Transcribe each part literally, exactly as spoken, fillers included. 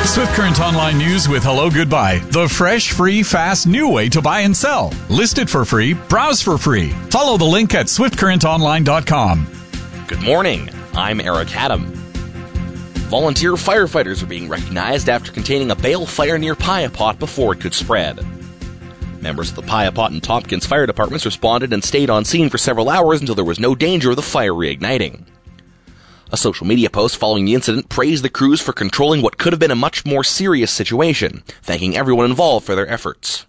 Swift Current Online News with Hello Goodbye, the fresh, free, fast, new way to buy and sell. List it for free, browse for free. Follow the link at swift current online dot com. Good morning. I'm Eric Haddam. Volunteer firefighters are being recognized after containing a bale fire near Piapot before it could spread. Members of the Piapot and Tompkins fire departments responded and stayed on scene for several hours until there was no danger of the fire reigniting. A social media post following the incident praised the crews for controlling what could have been a much more serious situation, thanking everyone involved for their efforts.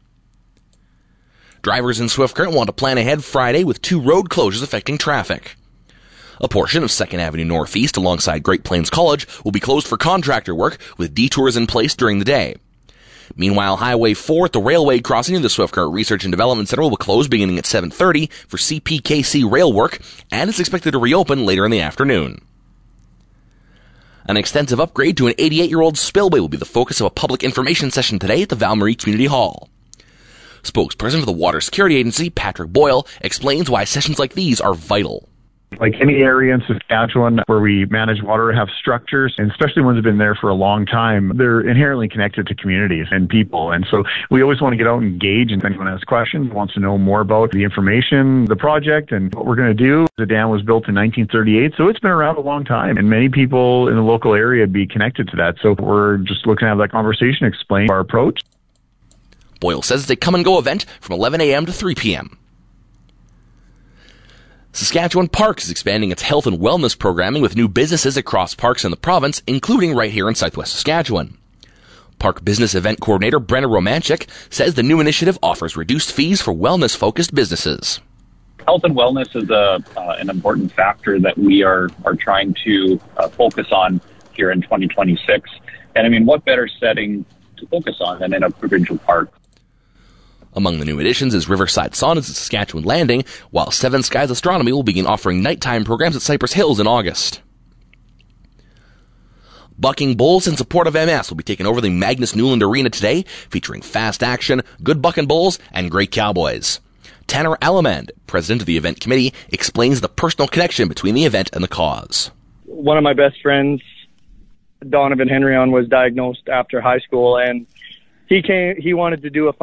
Drivers in Swift Current want to plan ahead Friday with two road closures affecting traffic. A portion of second Avenue Northeast alongside Great Plains College will be closed for contractor work with detours in place during the day. Meanwhile, Highway four at the railway crossing of the Swift Current Research and Development Center will close beginning at seven thirty for C P K C rail work, and is expected to reopen later in the afternoon. An extensive upgrade to an eighty-eight-year-old spillway will be the focus of a public information session today at the Val-Marie Community Hall. Spokesperson for the Water Security Agency, Patrick Boyle, explains why sessions like these are vital. Like any area in Saskatchewan where we manage water have structures, and especially ones that have been there for a long time, they're inherently connected to communities and people. And so we always want to get out and engage, and if anyone has questions, wants to know more about the information, the project, and what we're going to do. The dam was built in nineteen thirty-eight, so it's been around a long time, and many people in the local area be connected to that. So we're just looking to have that conversation, explain our approach. Boyle says it's a come-and-go event from eleven a.m. to three p.m. Saskatchewan Parks is expanding its health and wellness programming with new businesses across parks in the province, including right here in southwest Saskatchewan. Park Business Event Coordinator Brenna Romanchik says the new initiative offers reduced fees for wellness-focused businesses. Health and wellness is a, uh, an important factor that we are, are trying to uh, focus on here in twenty twenty-six. And I mean, what better setting to focus on than in a provincial park? Among the new additions is Riverside Saunas at Saskatchewan Landing, while Seven Skies Astronomy will begin offering nighttime programs at Cypress Hills in August. Bucking Bulls in support of M S will be taking over the Magnus Newland Arena today, featuring fast action, good bucking bulls, and great cowboys. Tanner Alamand, president of the event committee, explains the personal connection between the event and the cause. One of my best friends, Donovan Henryon, was diagnosed after high school, and he came. He wanted to do a